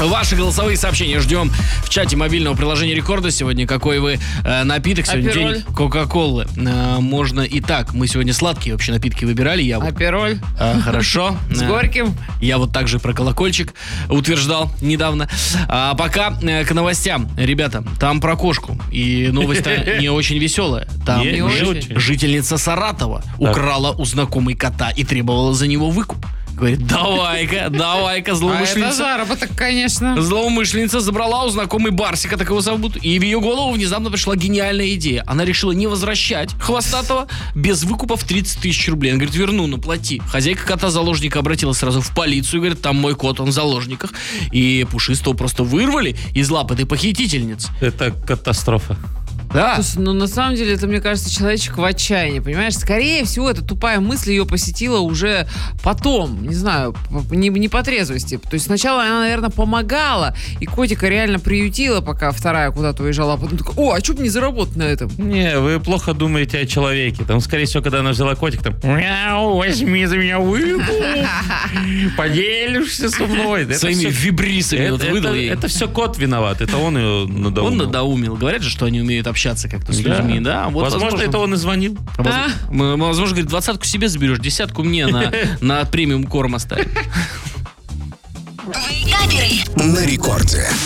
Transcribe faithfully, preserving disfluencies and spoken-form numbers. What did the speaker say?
Ваши голосовые сообщения ждем в чате мобильного приложения Рекорда. Сегодня какой вы э, напиток? Сегодня Апероль. день Кока-Колы. Э, можно и так. Мы сегодня сладкие вообще напитки выбирали. Я вот, Апероль. э, хорошо. С Э, горьким. Я вот также про колокольчик утверждал недавно. А пока э, к новостям. Ребята, там про кошку. И новость-то не очень веселая. Там Не- не жи- очень. жительница Саратова украла у знакомой кота и требовала за него выкуп. Говорит, давай-ка, давай-ка, А это злоумышленница. заработок, конечно. Злоумышленница забрала у знакомой Барсика, так его зовут, и в ее голову внезапно пришла гениальная идея. Она решила не возвращать хвостатого без выкупа в тридцать тысяч рублей. Она говорит, верну, ну плати. Хозяйка кота-заложника обратилась сразу в полицию, говорит, там мой кот, он в заложниках. И Пушистого просто вырвали из лап этой похитительницы. Это катастрофа. Да. Слушай, ну на самом деле это, мне кажется, человечек в отчаянии, понимаешь? Скорее всего, эта тупая мысль ее посетила уже потом, не знаю, по- не, не по трезвости. То есть сначала она, наверное, помогала, и котика реально приютила, пока вторая куда-то уезжала, а потом такая, о, а что бы не заработать на этом? Не, вы плохо думаете о человеке. Там, скорее всего, когда она взяла котик, там, мяу, возьми за меня выкуп, поделишься со мной. Это Своими всё- вибрисами это, вот выдал это- ей. это все кот виноват, это он ее надоумил. Он надоумил. Говорят же, что они умеют общаться как-то с Да. людьми, да? Вот, возможно, это он и звонил. Воз- А? м- Возможно, говорит, двадцатку себе заберешь, десятку мне на, на премиум корм оставим. На рекорде.